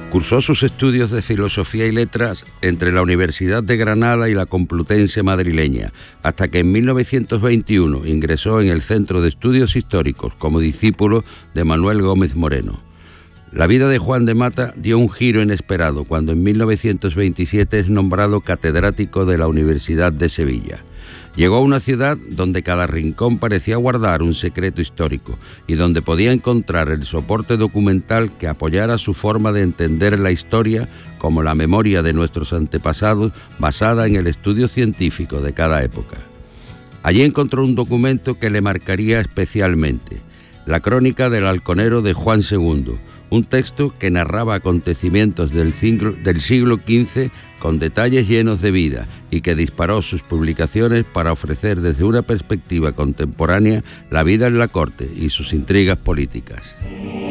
Cursó sus estudios de Filosofía y Letras entre la Universidad de Granada y la Complutense madrileña, hasta que en 1921 ingresó en el Centro de Estudios Históricos como discípulo de Manuel Gómez Moreno. La vida de Juan de Mata dio un giro inesperado cuando en 1927 es nombrado catedrático de la Universidad de Sevilla. Llegó a una ciudad donde cada rincón parecía guardar un secreto histórico y donde podía encontrar el soporte documental que apoyara su forma de entender la historia como la memoria de nuestros antepasados basada en el estudio científico de cada época. Allí encontró un documento que le marcaría especialmente, la Crónica del Halconero de Juan II, un texto que narraba acontecimientos del siglo XV con detalles llenos de vida y que disparó sus publicaciones para ofrecer desde una perspectiva contemporánea la vida en la corte y sus intrigas políticas.